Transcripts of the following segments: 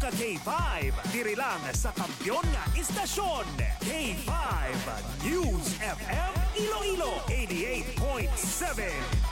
sa K5. Diri lang sa kampiyon nga istasyon. K5 News FM Iloilo 88.7.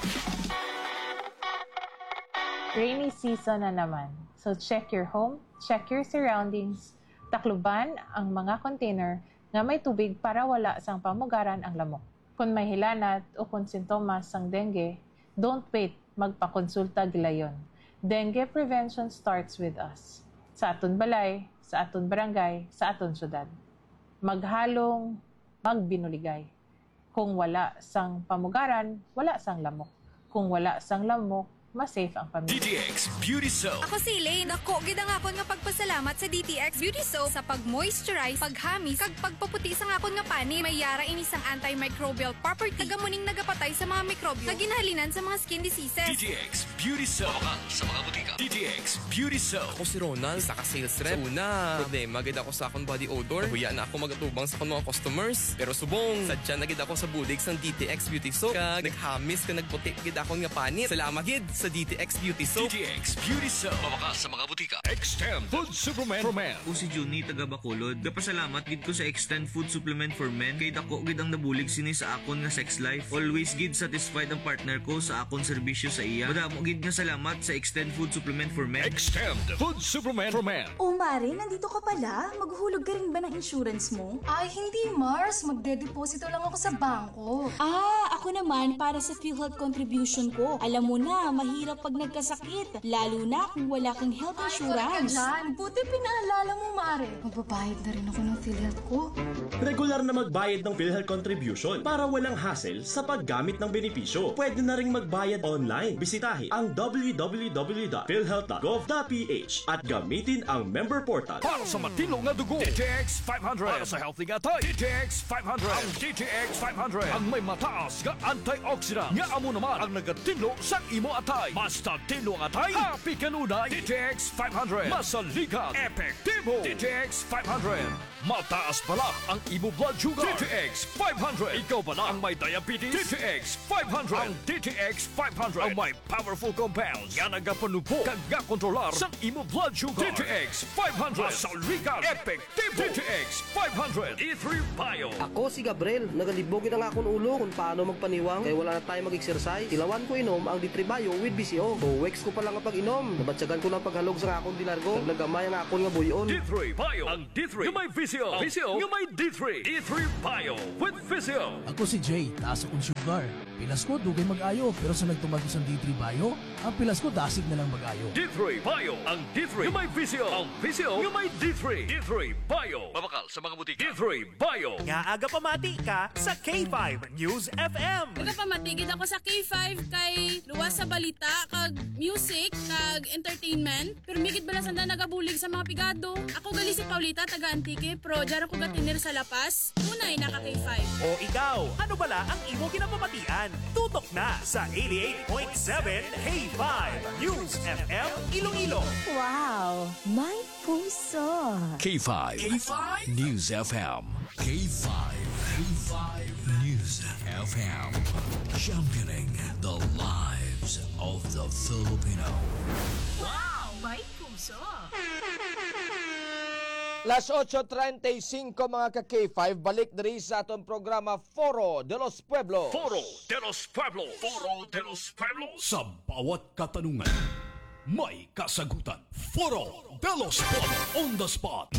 Rainy season na naman. So check your home, check your surroundings. Takluban ang mga container nga may tubig para wala sang pamugaran ang lamok. Kung may hilanat o kung sintomas sang dengue, don't wait, magpakonsulta gilayon. Dengue prevention starts with us. Sa aton balay, sa aton barangay, sa aton syudad. Maghalong, magbinuligay. Kung wala sang pamugaran, wala sang lamok. Kung wala sang lamok, mas safe ang pamilya. DTX Beauty Soap. Ako si Elaine. Dako, gidang akon nga pagpasalamat sa DTX Beauty Soap sa pag-moisturize, paghamis, kag pagpaputi sa akon nga pani. May yara ini sang antimicrobial property. Tagamuning nagapatay sa mga mikrobyo na ginahalinan sa mga skin diseases. DTX Beauty Soap. Sa mga butika. DTX Beauty Soap. Ako si Ronald, saka sales rep. So una, problema gid ako sa akong body odor. Nahuya na ako magatubang sa akong mga customers. Pero subong, sadya na gid ako sa budig sang DTX Beauty Soap. Kag naghamis ka nagputi gid akong nga panit. Salamat gid sa DTX Beauty Soap. DTX Beauty Soap. Mabakas sa mga butika. Extend Food Supplement for Men. Ako si Juni taga Bacolod. Gapasalamat gid ko sa Extend Food Supplement for Men kay dako gid ang nabulig sini sa akon nga sex life. Always gid satisfied ang partner ko sa akon serbisyo sa iya. Madamo gid nga salamat sa Extend Food Supplement for Men. Extend Food Supplement for Men. Oh, Mare, nandito ka pala? Maghuhulog ka rin ba ng insurance mo? Ay, hindi Mars. Magdedeposito lang ako sa bangko. Ako naman para sa PhilHealth contribution ko. Alam mo na, mahirap pag nagkasakit. Lalo na kung wala kang health insurance. Ay, dyan. Buti pinaalala mo, Mare. Magbabayad na rin ako ng PhilHealth ko. Regular na magbayad ng PhilHealth contribution para walang hassle sa paggamit ng benepisyo. Pwede na rin magbayad online. Bisitahin ang www.philhealth.gov.ph at gamitin ang member portal. Para sa matino nga dugo, DTX 500. Para sa healthy nga tayo, DTX 500. Ang DTX 500 ang may mataas nga antioxidant. Nga amo naman ang nagatino sa imo atay. Basta tino ang atay, happy kanunay. DTX 500. Masaligan, epektibo. DTX 500. Mataas pala ang imo blood sugar. DTX 500. Ikaw pala ang may diabetes. DTX 500. Ang DTX 500 ang may powerful compounds nga nagapanubo kag kontrolar sa imo blood sugar. DTX 500. Masaligan, epektibo. DTX 500. E3 Bio. Ako si Gabriel, nagalibogin ang akong ulo kung paano magpaniwang kaya wala na tayo mag-exercise. Tilawan ko inom ang D3 Bio with BCO. O weeks ko pa lang ang pag-inom. Nabatsagan ko lang paghalog sa akong dilargo. Naglagamay ang akong nga buyon. D3 Bio. Ang D3 yung may VCO. VCO yung may D3. D3 Bio with VCO. Ako si Jay, taas akong sugar. Pilas ko, dugay mag-ayo. Pero sa nagtumagos ang D3 Bio, ang pilas ko, dasig na lang mag-ayo. D3 Bio. Ang D3 yung may VCO. Ang VCO yung may D3. D3 Bio. Mabakal sa mga butika. D3 Bio. Nga aga pamati ka sa K5 News FM. Nagapamatigid ako sa K5 kay luwas sa balita, kag music, kag entertainment. Pero migit bala sanda nagabulig sa mga pigado. Ako gali si Paulita, taga Antique, pro dara ko gatinir sa Lapas. Tunay naka K5. O ikaw, ano bala ang imo kinapamatian? Tutok na sa 88.7 K5 News FM Iloilo. Wow, may puso. K5 News FM. K5 News FM. Championing the lives of the Filipino. Wow, may puso. Las 8:35 mga ka-K5, balik diri sa atong programa Foro de los Pueblos. Foro de los Pueblos. Foro de los Pueblos. Sa bawat katanungan, may kasagutan. Foro de los Pueblos on the spot.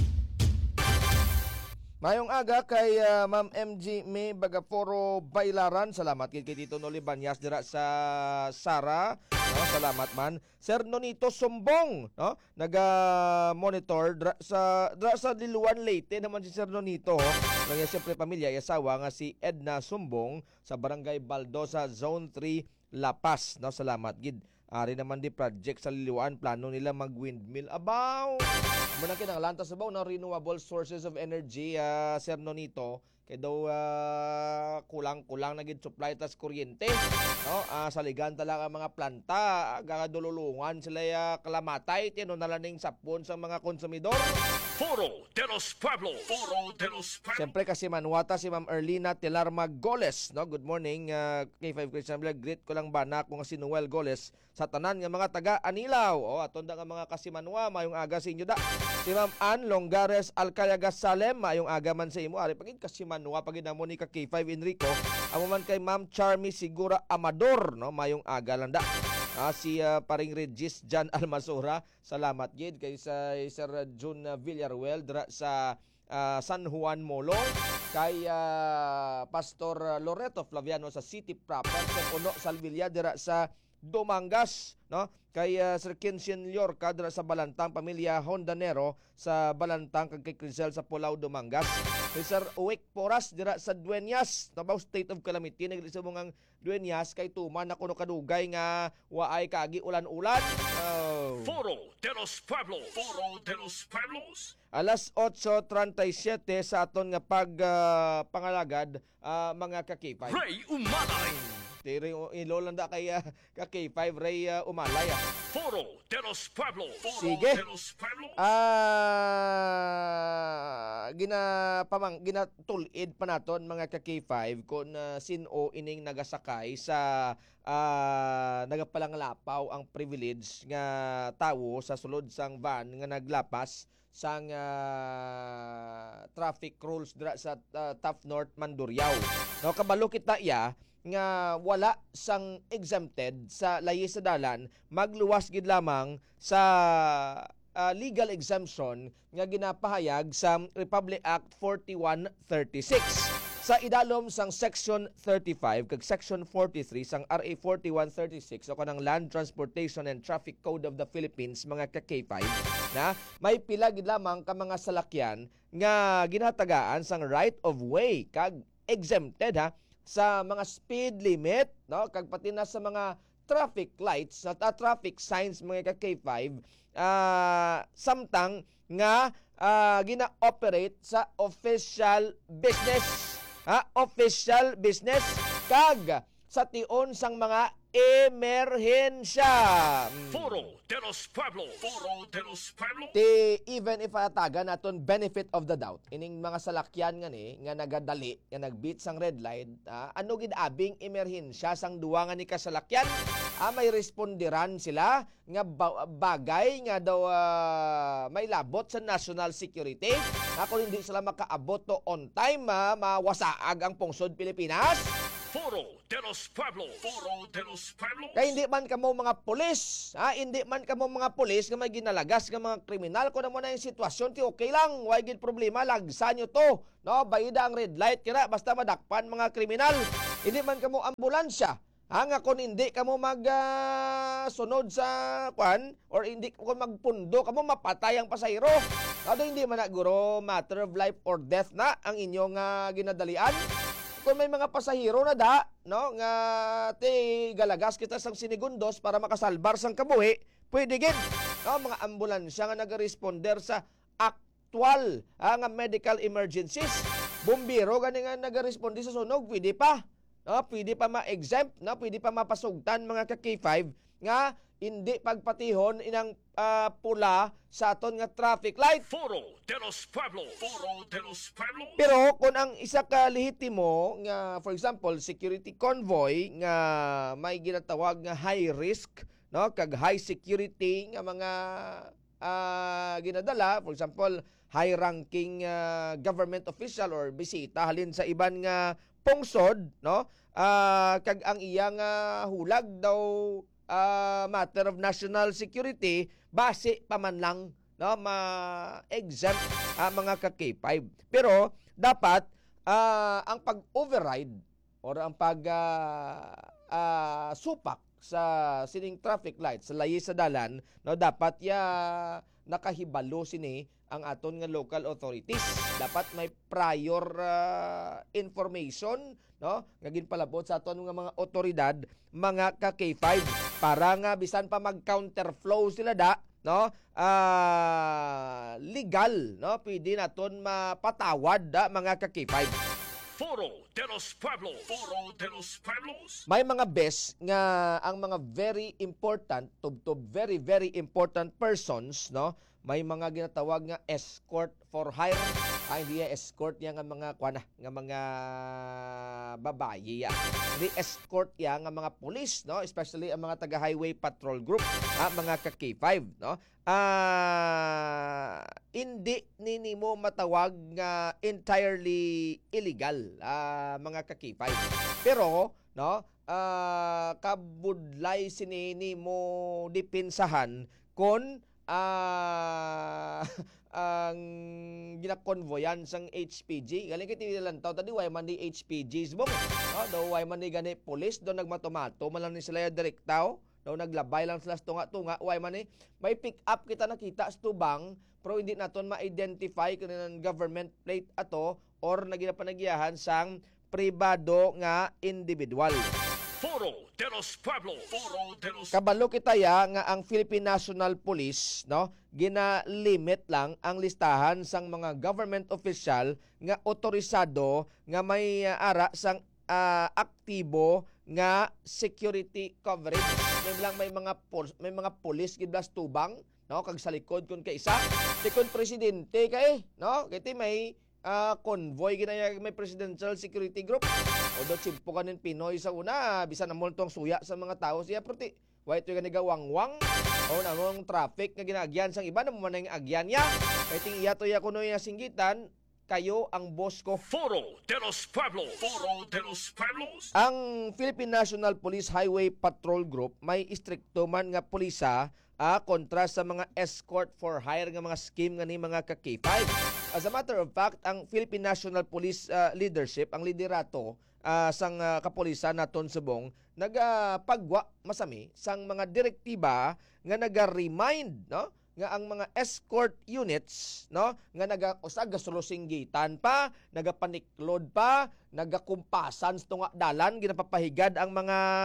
Mayong aga kay Ma'am MG May Bagaforo Bailaran. Salamat kay Tito Noli Banyas dira sa Sara. No, salamat man. Sir Nonito Sumbong, no? Naga-monitor dra sa Liluan Leyte naman si Sir Nonito. Kaya siyempre pamilya, asawa nga si Edna Sumbong sa Barangay Baldosa, Zone 3, La Paz. No, salamat gid. Ari naman di project sa Liluan, plano nila mag-windmill. Abaw! Muna kinang lantas sabaw ng renewable sources of energy, Sir Nonito. kay daw kulang-kulang na gid supply tas kuryente, no? Sa ligan talaga ang mga planta, gagadululungan sila kalamatay tino nalaning sapon sa mga konsumidor. Foro de los Pueblos. Foro de los Pueblos. Siyempre kasi manuwata si Ma'am Erlina Telarma Goles, no? Good morning, K5 Christian Vlog. Greet ko lang ba na kung si Noel Goles sa tanan nga mga taga Anilaw. Aton da nga mga kasimanwa, mayong aga sa inyo da. Si Ma'am Ann Longares Alcayaga Salem, mayong aga man sa imo. Ari pagid kasimanwa pagid namo ni ka K5 Enrico. Amo man kay Ma'am Charmy Sigura Amador, no? Mayong aga lang da. Si paring Regis Jan Almasora, salamat gid kay sa Sir June Villaruel dira sa San Juan Molo, kay Pastor Loreto Flaviano sa City Proper, sa Puno Salvilla dira sa Dumangas, no? Kay Sir Kinsien Llorca dira sa Balantang, pamilya Hondanero sa Balantang, kag kay Crisel sa Pulao Dumangas. Kay Sir Uwek Poras dira sa Dueñas, nabaw state of calamity nagli sa mga Dueñas kay tuman na kuno kadugay nga waay kaagi ulan-ulan. Foro de los Pueblos. Foro de los Pueblos. Alas 8:37 sa aton nga pangalagad, mga ka-K5. Ray Umalay. Tiri ilolanda kay ka-K5 Ray Umalay. Foro de los Pueblos. Foro Sige. de los Pueblos. Ginatulid pa naton mga ka-K5 kung sino ining nagasakay sa nagapalanglapaw ang privilege nga tawo sa sulod sang van nga naglapas sang traffic rules dira sa Top North Mandurriao. No, kabalo kita nga wala sang exempted sa layi sa dalan, magluwas gid lamang sa legal exemption nga ginapahayag sa Republic Act 4136. Sa idalom sang Section 35 kag Section 43 sang RA 4136 o kanang Land Transportation and Traffic Code of the Philippines, mga ka-K5, na may pila gid lamang ka mga salakyan nga ginatagaan sang right of way kag exempted sa mga speed limit, no, kag pati na sa mga traffic lights at traffic signs, mga ka-K5, samtang nga gina-operate sa official business. Official business kag sa tion sang mga emerhensya. Foro de los Pueblos. Foro de los Pueblos. Even if ataga naton benefit of the doubt, ining mga salakyan nga ni nga nagadali, nga nagbeat sang red light, ano gid abing emerhensya sang duwa nga ni kasalakyan, may responderan sila nga bagay nga daw may labot sa national security. Kung hindi sila makaabot to on time, mawasaag ang pungsod Pilipinas. Foro de los Pueblos. Foro de los Pueblos. Kaya hindi man kamo mga pulis, hindi man kamo mga pulis nga may ginalagas nga mga kriminal, kung mo na yung sitwasyon, ti okay lang, why gid problema, lagsa nyo to, no, bayida ang red light kira, basta madakpan mga kriminal. Hindi man kamo ambulansya, nga kung hindi kamo sunod sa kwan, or hindi kung magpundo kamo, mapatay ang pasahero. Hindi man na guro matter of life or death na ang inyong ginadalian. Kung may mga pasahero na no, nga galagas kita sang sinigundos para makasalbar sang kabuhi, pwede gid. No, mga ambulansya nga nagaresponder sa actual nga medical emergencies. Bumbiro gani nga nagaresponde sa sunog, pwede pa. No, pwede pa ma-exempt, no, pwede pa mapasugtan, mga ka-K5, nga hindi pagpatihon inang pula sa aton nga traffic light. Foro de los Pueblos. Foro de los Pueblos. Pero kung ang isa ka lehitimo nga, for example, security convoy nga may ginatawag nga high risk, no, kag high security nga mga ginadala, for example, high ranking government official or bisita halin sa iban nga pungsod, no, kag ang iyang hulag daw matter of national security, base pa man lang, no, ma-exempt mga ka-K5. Pero dapat ang pag-override or ang supak sa sining traffic lights sa layi sa dalan, no, dapat nakahibalo sini ang aton nga local authorities. Dapat may prior information, no, nga ginpalabot sa aton nga mga otoridad, mga ka-K5, para nga bisan pa mag-counterflow sila no, legal, no, pwede naton mapatawad mga ka-K5. Foro de los Pueblos. Foro de los Pueblos. May mga bes nga ang mga very important to very very important persons, no, may mga ginatawag nga escort for hire. Hindi escort ya nga mga nga mga babaye ya. Hindi escort ya nga mga pulis, no, especially ang mga taga highway patrol group, mga ka-K5, no. Hindi nini mo matawag nga entirely illegal, mga ka-K5. Pero, no, kabudlay sinini mo dipinsahan kon ang ginakonvoyan sang HPG. Galing kiti lang tao tadi way man di HPGs mo. Do way man ni gani police do nagmatomato man lang ni sila direktaw. Do naglabay lang sila tunga-tunga way man ni may pick up kita nakita sa tubang pero hindi naton ma-identify kung ng government plate ato or naginapanagyahan sang pribado nga individual. Foro de los Pueblos. Foro de los Kabalo kita ya nga ang Philippine National Police, no, gina-limit lang ang listahan sang mga government official nga otorisado nga may ara sang aktibo nga security coverage. May mga police gidlas tubang, no, kag sa likod kun kay isa tikon presidente kay, no, kiti may convoy ginaya may presidential security group. O do chimpo kanin Pinoy sa una, bisan na multong suya sa mga tao siya proti. White yung ganigawangwang o nangong traffic nga ginagyan sang iba na mo man agyan ya. Kay ting iya to ya kuno ya singgitan, kayo ang boss ko. Foro de los Pueblos. Foro de los Pueblos. Ang Philippine National Police Highway Patrol Group may istrikto man nga pulisa kontra sa mga escort for hire nga mga scheme nga ni mga ka-K5. As a matter of fact, ang Philippine National Police leadership, ang liderato sang kapulisan naton subong, nagapagwa masami sang mga direktiba nga naga-remind, no, nga ang mga escort units, no, nga nagausag gasulosinggitan pa, nagapaniklod pa, nagakumpasan sa tunga dalan, ginapapahigad ang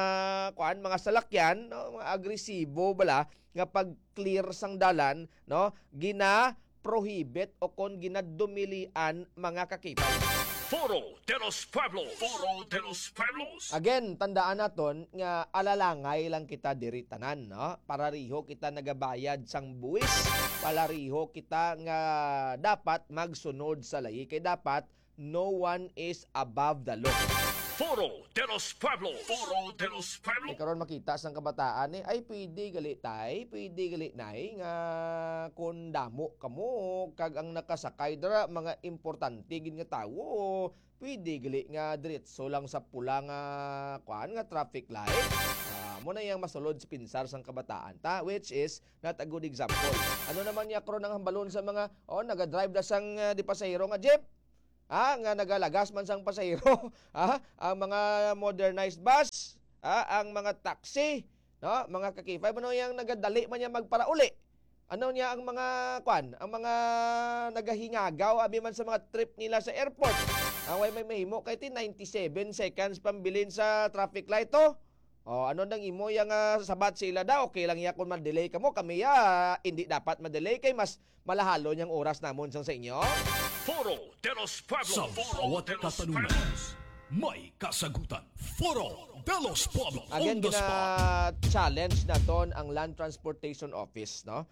mga salakyan, no, mga agresibo bala nga pag-clear sang dalan, no, gina-prohibit o kon ginadumilian mga kakipay. Foro de los Pueblos. Foro de los Pueblos. Again, tandaan naton nga alalangay lang kita diri tanan, no? Parariho kita nagabayad sang buwis. Parariho kita nga dapat magsunod sa lahi. Kay dapat no one is above the law. Foro de los Pueblos. Foro de los Pueblos. Karon makita sang kabataan ay pwede gali tay, pwede gali nay nga kun damo kamo kag ang nakasakay dara mga importante gid nga tawo, pwede gali nga diretso lang sa pula nga nga traffic light. Mo na yang masulod sa pinsar sang kabataan ta, which is not a good example. Ano naman ya karon ang hambalon sa mga naga-drive da sang di pasahero nga jeep? Nga nagalagas man sang pasahero, ang mga modernized bus, ang mga taxi, no, mga ka-K5, ano yang nagadali man niya magparauli. Ano niya ang mga ang mga nagahingagaw abi man sa mga trip nila sa airport. Ang way may mahimo kay 97 seconds pambilin sa traffic light to. Ano nang imo yang sabat sila daw, okay lang ya kung ma-delay kamo, kami hindi dapat ma-delay kay mas malahalo niyang oras namon sa inyo. Foro de los Pueblos. Sa bawat katanungan, may kasagutan. Foro de los Pueblos. Again, on the spot. challenge naton ang Land Transportation Office, no?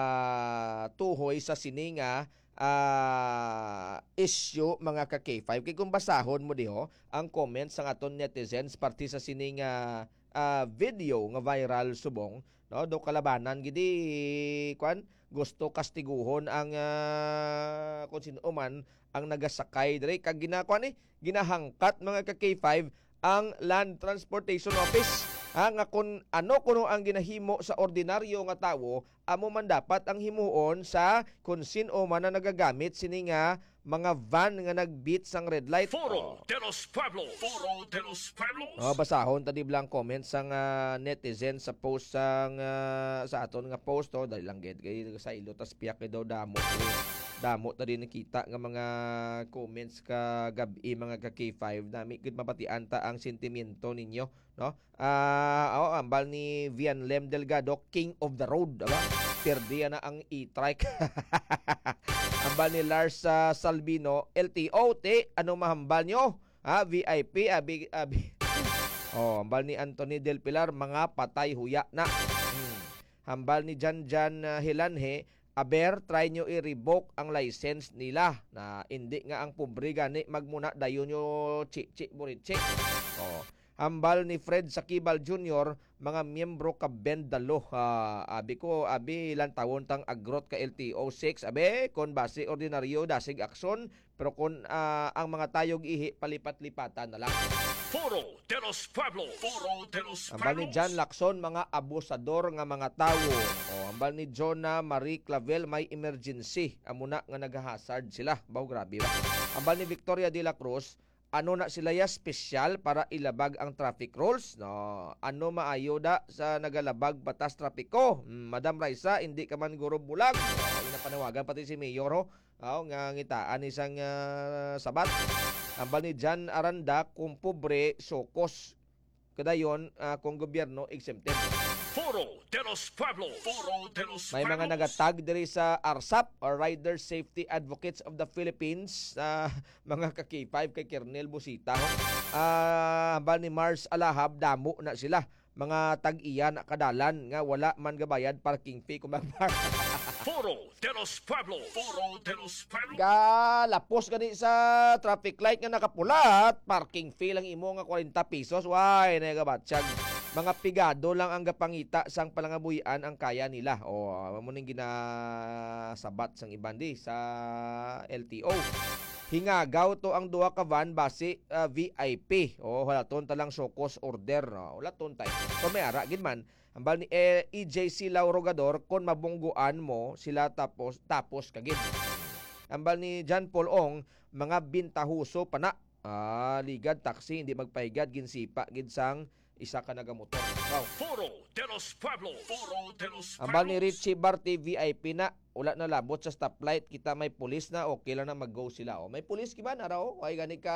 Tuhoy sa sininga issue mga ka-K5. Kaya kung basahon mo diho ang comments ng aton netizens parti sa sininga video nga viral subong, no, do kalabanan gidi gusto kastiguhon ang kung sino man ang nagasakay diri kag ginahangkat mga ka-K5 ang Land Transportation Office nga kun kuno ang ginahimo sa ordinaryo nga tawo, amo man dapat ang himuon sa kung sino man na nagagamit sini nga mga van nga nagbit sang red light. Foro de los Pueblos. Foro de los Pueblos. Basahon tadi blang comments sang netizen sa post sang sa aton nga post dahil lang gid kay sa ilo tas piyak kay daw damo Damo ta din nakita nga mga comments ka gabi mga ka K5 nami gud mapatian ta ang sentimiento ninyo, no? Ambal ni Vian Lem Delgado, King of the Road, aba? Perdiya na ang e-trike. Ambal ni Lars Salvino, LTO, anong mahambal nyo? VIP, abi. Ambal ni Anthony Del Pilar, mga patay huya na. Hambal ni Jan Hilanhe, aber, try nyo i-revoke ang license nila na hindi nga ang pobre gani magmuna dayon nyo chi burichi. Hambal ni Fred Sakibal Jr., mga miyembro ka Bendalo. Abi ilang taon tang agrot ka LTO6. Abi, kon base ordinaryo dasig aksyon, pero kon ang mga tayog ihi palipat-lipatan na lang. Foro de los Pueblos. Foro de los Hambal ni John Lacson, mga abusador nga mga tawo. Hambal ni Jonah Marie Clavel, may emergency. Amuna nga naghahazard sila. Grabe ba? Hambal ni Victoria de la Cruz, ano na sila ya special para ilabag ang traffic rules? No, ano maayoda sa nagalabag batas trapiko? Madam Raisa, hindi ka man guro bulag. Panawagan pati si Mayor nga ngitaan isang sabat. Ambal ni Jan Aranda, kung pobre sokos kadayon kung gobyerno exempted. Foro de los Pueblos. Foro de los May mga nagatag diri sa ARSAP, or Rider Safety Advocates of the Philippines, mga ka-K5 kay Kernel Busita. Hambal ni Mars Alahab, damo na sila. Mga tag-iyan kadalan nga wala man gabayad parking fee kung magpark. Foro de los Pueblos. Foro de los Pueblos. Lapos gani sa traffic light nga nakapulat, parking fee lang imo nga 40 pesos. Why nagabatsyag. Mga pigado lang ang gapangita sang palangabuyan ang kaya nila. Mamuning ginasabat sang ibandi sa LTO. Hingagaw to ang duha ka van base VIP. Halaton talang sokos order. Halaton tayo. Kung may ara, ginman, ambal ni EJC Laurogador, kung mabungguan mo, sila tapos kagid. Ambal ni John Paul Ong, mga bintahuso pa na. Ligad, taxi, hindi magpahigad, ginsipa, ginsang isa ka nagamotor. Wow. Foro de los Pueblos. Foro de los Pueblos. Ambal ni Richie Barty, VIP na. Ula na labot sa stoplight, kita may pulis na, okay lang na mag-go sila. May pulis kiman, araw, way gani ka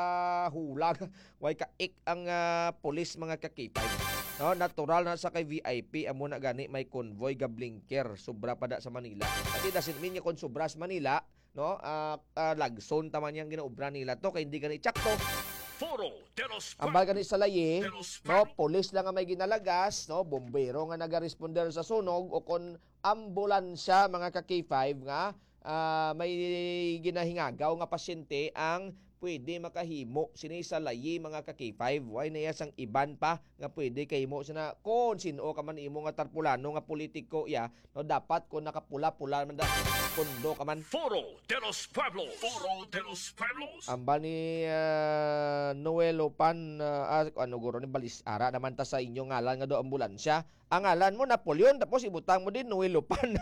hulag, way ka ik ang pulis mga kakipay. No, natural na sa kay VIP, amo na gani may convoy ga blinker, sobra pa da sa Manila. At doesn't mean kung sobra sa Manila, no, lagson taman yang ginaobra nila to, kay hindi gani tsakto. Foro de los Pueblos. Ambal gani sa layi, no, pulis lang nga may ginalagas, no, bombero nga nagaresponder sa sunog, o kon ambulansya mga ka-K5 nga may ginahingagaw nga pasyente ang pwede makahimo sini sa layi mga ka-K5. Way na sang iban pa nga pwede kahimo sina kon sino ka man imo nga tarpulano nga politiko no, dapat kung nakapula-pula man da kondo ka man. Foro de los Pueblos. Foro de los Pueblos. Amba ni Noel Opan, ano guro ni Balis Ara naman ta sa inyo ngalan nga do ambulansya. Ang ngalan mo Napoleon, tapos ibutang mo din Noel Opan.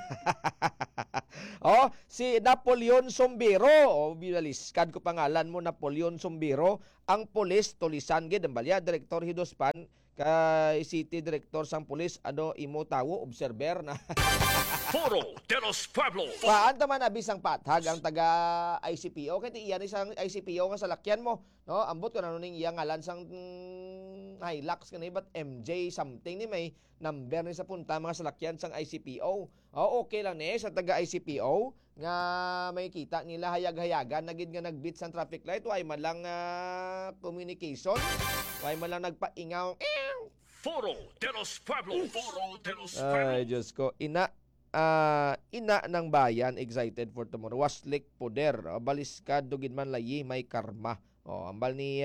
Si Napoleon Sombero. Binaliskad ko pangalan mo, Napoleon Sombero. Ang pulis tulisan gid ang balya, Direktor Hidospan kay City Director sang pulis, imo tawo observer na. Foro de los Pueblos. Paanta man abis ang pathag ang taga ICPO kay iyan isang ICPO nga salakyan mo, no? Ambot ko na ning iyang ngalan sang Hilux kanay but MJ something ni may number ni sa punta mga salakyan sang ICPO. Okay lang ni sa taga ICPO nga may kita nila hayag-hayagan na gid nga nagbit sang traffic light, way man lang communication, way man lang nagpaingaw. Foro de los Pueblos. Foro de los Pueblos. Ay Diyos ko, ina ng bayan excited for tomorrow. Waslik poder, baliskad dugid man layi may karma. Ambal ni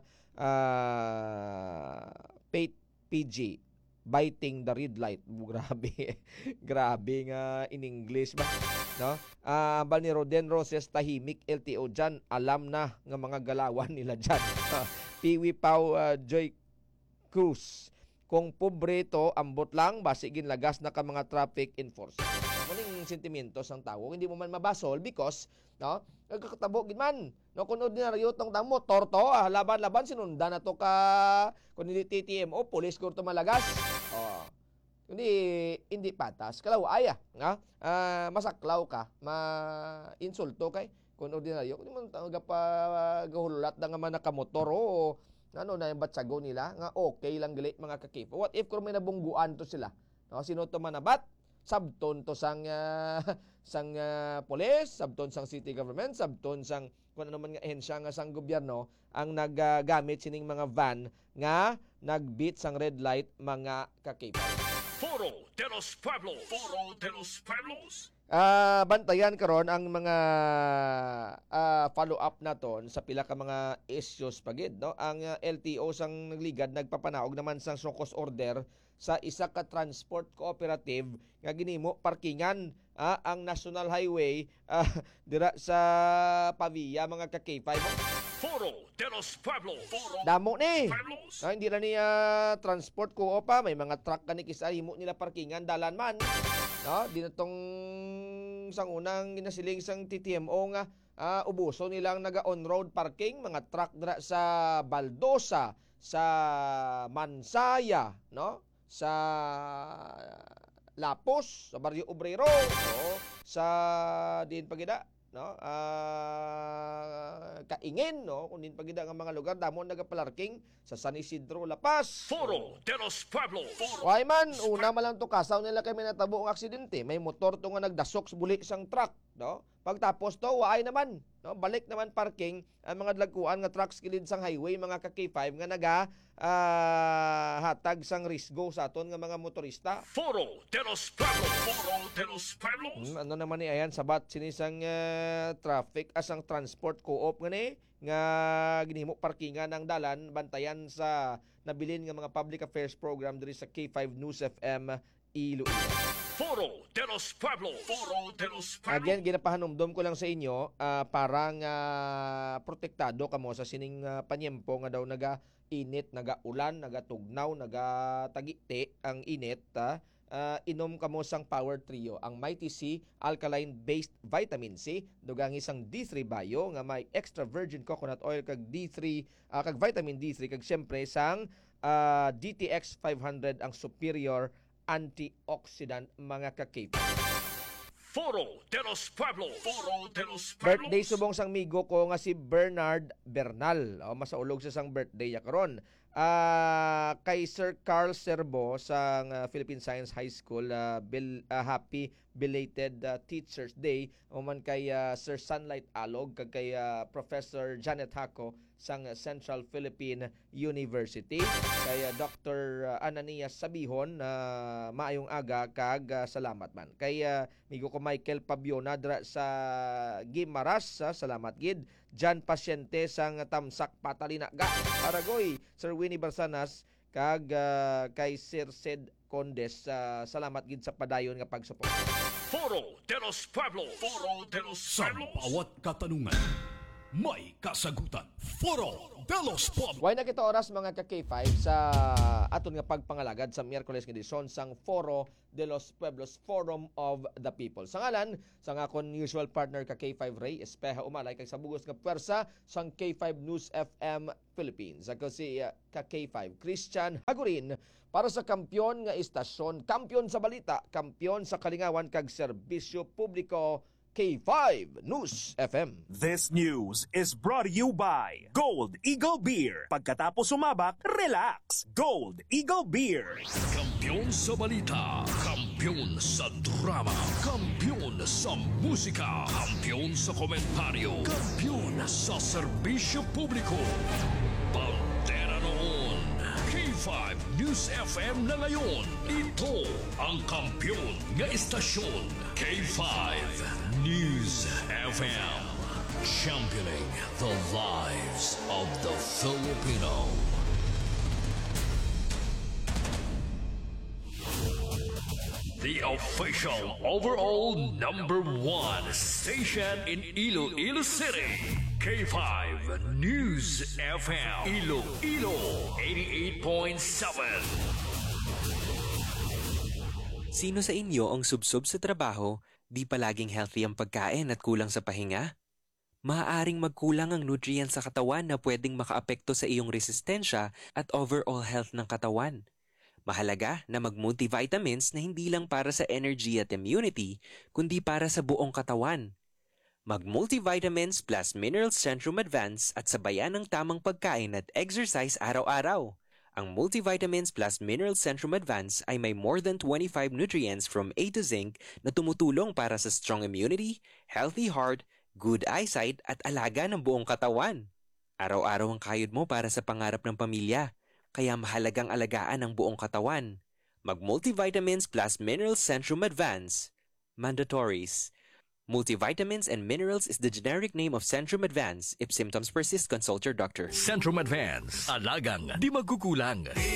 PG biting the red light. Grabe nga in English ba, no? Ambal ni Roden Roses, tahimik LTO dyan, alam na nga mga galawan nila dyan. Piwi Pau Joy Cruz, kung pobre to, ambot lang, basigin lagas na ka mga traffic enforcer. Muning sentimentos ng tao, hindi mo man mabasol because, no, nagkakatabo gid man. No, kung ordinaryo tong tamo, torto, laban-laban, sinundan na to ka, kung hindi TTMO, police ko to malagas. Kundi hindi patas. Kalaw aya nga masaklaw ka, ma-insulto kay kung ordinaryo. Kung man gahululat nga man nakamotor o ano na yung batsago nila nga okay lang gali mga kakipa. What if kung may nabungguan to sila? No, sino to manabat? Sabton to sang police, sabton sang city government, sabton sang kung ano man nga ehensya nga sang gobyerno ang naggamit sining mga van nga nagbit sang red light mga kakipa. Foro de los Pueblos. Foro de los Pueblos. Bantayan karon ang mga follow-up naton sa pila ka mga issues pagid, no? Ang LTO sang nagligad nagpapanaog naman sang sokos order sa isa ka transport cooperative nga ginimo parkingan ang National Highway dira sa Pavia mga ka-K5. Foro de los Pueblos. Damo ni. Hindi na niya transport co-op pa, may mga truck kani kisa himo nila parkingan dalan man. No, di na tong sang unang ginasiling sang TTMO nga ubuso nilang naga-on-road parking mga truck dira sa Baldosa, sa Mansaya, no? Sa Lapos, sa Barrio Obrero, no? Sa din pagida, no? Kaingin, no? Kung din pagida nga mga lugar damo nagapalarking sa San Isidro, La Paz. Foro de los Pueblos. Why man, una man lang to kasaw nila kay may natabo ang aksidente. May motor to nga nagdasok sa buli sang truck, no? Pagtapos to, waay naman, no? Balik naman parking ang mga dagkuan nga trucks kilid sang highway mga ka-K5 nga naga hatag sang risgo sa aton nga mga motorista. Foro de los Pueblos. Foro de los Pueblos. Ano naman ni ayan sabat sinisang traffic asang transport co-op nga ni nga ginhimo parkingan ng dalan bantayan sa nabilin nga mga public affairs program diri sa K5 News FM Iloilo. Foro de los Pueblos. Foro de los Pueblos. Again, ginapahanumdom ko lang sa inyo parang protektado kamo sa sining panyempo nga daw naga-init, naga-ulan, naga-tugnaw, naga-tagite ang init. Inom kamo sang Power Trio, ang Mighty C alkaline-based vitamin C, dugang isang D3 Bio nga may extra virgin coconut oil kag D3 kag vitamin D3 kag syempre sang DTX 500 ang superior antioxidant mga ka-K5. Foro de los Pueblos. Foro de los Pueblos. Birthday subong sang migo ko nga si Bernard Bernal. Masaulog sa sang birthday ya karon. Kay Sir Carl Serbo sa Philippine Science High School, happy belated Teachers Day. Uman kay Sir Sunlight Alog kag kay Professor Janet Haco sang Central Philippine University, kay Dr. Ananias Sabihon, maayong aga kag salamat man. Kay migo ko Michael Pabiona dra sa Gimaras, salamat gid. Jan Pasyente sang Tamsak Patalina ga Aragoy, Sir Winnie Barsanas kag kay Sir Sed Condes, salamat gid sa padayon nga pagsuporta. Foro de los Pueblos. Foro de los Pueblos. Sa bawat katanungan, may kasagutan. Foro de los Pueblos. Way na kita oras mga ka-K5 sa aton nga pagpangalagad sa Miyerkules nga edisyon sang Foro de los Pueblos, Forum of the People. Sa ngalan sang akon usual partner ka-K5 Ray Espeja Umalay kag sa bugos nga pwersa sang K5 News FM Philippines. Ako si ka-K5 Christian Hagurin para sa kampyon nga istasyon, kampyon sa balita, kampyon sa kalingawan kag serbisyo publiko, K5 News FM. This news is brought to you by Gold Eagle Beer. Pagkatapos sumabak, relax. Gold Eagle Beer. Kampiyon sa balita, kampiyon sa drama, kampiyon sa musika, kampiyon sa komentaryo, kampiyon sa serbisyo publiko. Pantera noon, K5 News FM na ngayon. Ito ang kampiyon nga istasyon, K5 News FM, championing the lives of the Filipino. The official overall #1 station in Iloilo City, K5 News FM, Iloilo 88.7. Sino sa inyo ang subsob sa trabaho, di palaging healthy ang pagkain at kulang sa pahinga? Maaaring magkulang ang nutrients sa katawan na pwedeng makaapekto sa iyong resistensya at overall health ng katawan. Mahalaga na mag-multivitamins na hindi lang para sa energy at immunity, kundi para sa buong katawan. Mag-multivitamins plus Minerals Centrum Advance at sabayan ng tamang pagkain at exercise araw-araw. Ang Multivitamins plus Minerals Centrum Advance ay may more than 25 nutrients from A to zinc na tumutulong para sa strong immunity, healthy heart, good eyesight at alaga ng buong katawan. Araw-araw ang kayod mo para sa pangarap ng pamilya, kaya mahalagang alagaan ang buong katawan. Mag-Multivitamins plus Minerals Centrum Advance. Mandatories. Multivitamins and minerals is the generic name of Centrum Advance. If symptoms persist, consult your doctor. Centrum Advance. Alagang di magkukulang.